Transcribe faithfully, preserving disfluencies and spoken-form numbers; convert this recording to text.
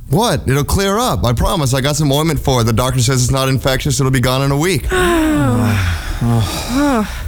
What? It'll clear up. I promise. I got some ointment for it. The doctor says it's not infectious. It'll be gone in a week. Oh.